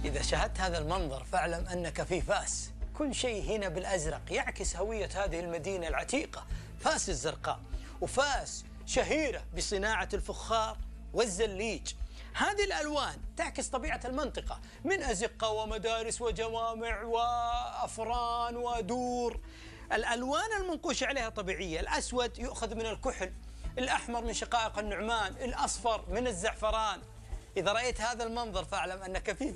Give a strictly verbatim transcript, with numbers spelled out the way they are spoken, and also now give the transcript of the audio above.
إذا شاهدت هذا المنظر فاعلم أنك في فاس. كل شيء هنا بالأزرق يعكس هوية هذه المدينة العتيقة، فاس الزرقاء. وفاس شهيرة بصناعة الفخار والزليج. هذه الألوان تعكس طبيعة المنطقة من أزقة ومدارس وجوامع وأفران ودور. الألوان المنقوش عليها طبيعية، الأسود يؤخذ من الكحل، الأحمر من شقائق النعمان، الأصفر من الزعفران. إذا رأيت هذا المنظر فاعلم أنك في